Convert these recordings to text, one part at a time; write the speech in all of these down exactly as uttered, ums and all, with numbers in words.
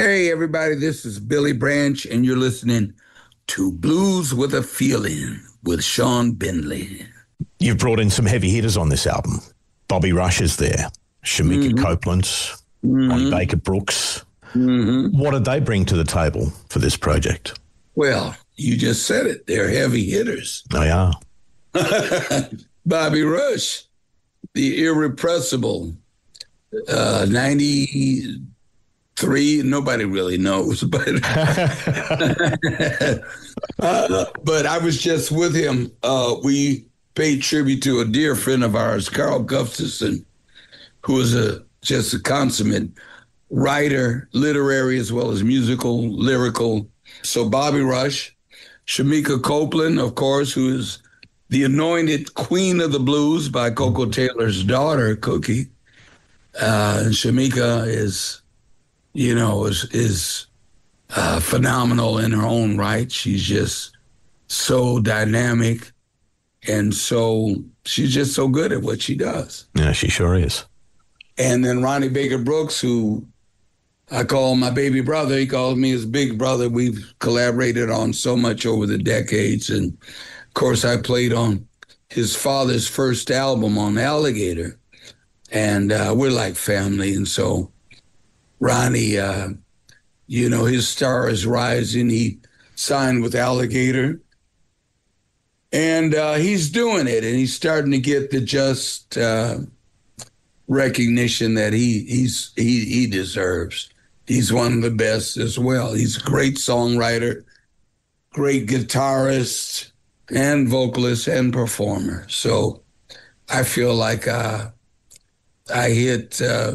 Hey, everybody, this is Billy Branch, and you're listening to Blues with a Feeling with Sean Bentley. You've brought in some heavy hitters on this album. Bobby Rush is there, Shamika Mm-hmm. Copeland, Mm-hmm. Ronnie Baker Brooks. Mm-hmm. What did they bring to the table for this project? Well, you just said it. They're heavy hitters. They are. Bobby Rush, the irrepressible, uh, ninety-three, nobody really knows, but uh, but I was just with him. Uh, we paid tribute to a dear friend of ours, Carl Gustafson, who is a just a consummate writer, literary as well as musical, lyrical. So Bobby Rush, Shamika Copeland, of course, who is the anointed queen of the blues by Coco Taylor's daughter, Cookie. Uh, and Shamika is, you know, is is uh, phenomenal in her own right. She's just so dynamic, and so she's just so good at what she does. Yeah, she sure is. And then Ronnie Baker Brooks, who I call my baby brother. He calls me his big brother. We've collaborated on so much over the decades. And, of course, I played on his father's first album on Alligator. And uh, we're like family. And so Ronnie, uh, you know, his star is rising. He signed with Alligator. And uh, he's doing it. And he's starting to get the just uh, recognition that he he's he he deserves. He's one of the best as well. He's a great songwriter, great guitarist, and vocalist and performer. So I feel like uh, I hit uh,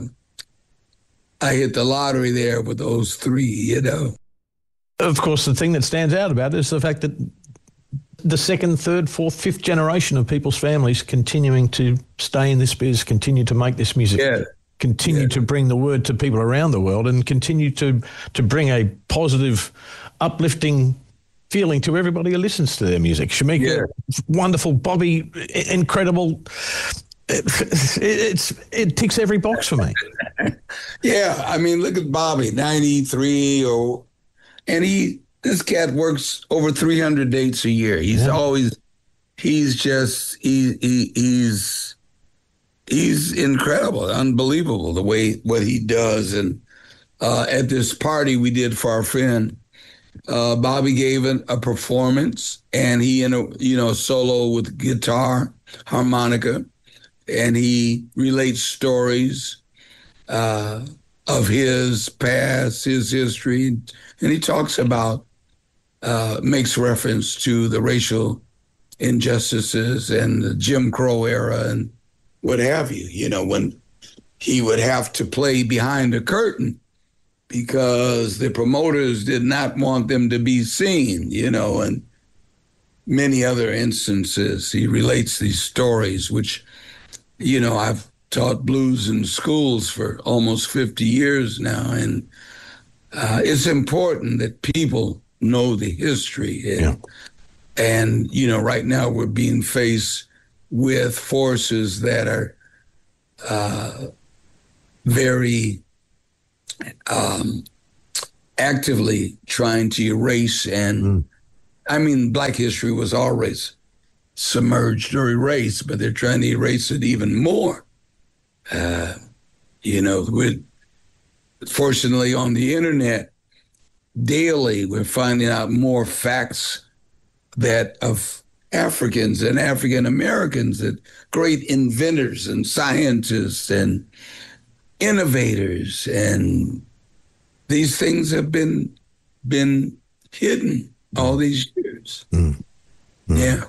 I hit the lottery there with those three, you know. Of course, the thing that stands out about it is the fact that the second, third, fourth, fifth generation of people's families continuing to stay in this biz, continue to make this music. Yeah. Continue yeah. to bring the word to people around the world and continue to to bring a positive, uplifting feeling to everybody who listens to their music. Shamika, yeah. wonderful. Bobby, incredible. It, it's it ticks every box for me. Yeah, I mean, look at Bobby, ninety-three, or and he this cat works over three hundred dates a year. He's yeah. always he's just he, he he's. He's incredible, unbelievable, the way what he does. And uh, at this party we did for our friend, uh, Bobby gave an, a performance, and he, in a, you know, solo with guitar, harmonica, and he relates stories uh, of his past, his history, and he talks about, uh, makes reference to the racial injustices and the Jim Crow era and what have you, you know, when he would have to play behind a curtain because the promoters did not want them to be seen, you know, and many other instances. He relates these stories, which, you know, I've taught blues in schools for almost fifty years now. And uh, it's important that people know the history. And, yeah. and, you know, right now we're being faced with forces that are uh, very um, actively trying to erase. And mm. I mean, Black history was always submerged or erased, but they're trying to erase it even more. Uh, you know, with fortunately on the internet, daily we're finding out more facts that of Africans and African Americans, that great inventors and scientists and innovators, and these things have been been hidden all these years. Mm. Mm. Yeah.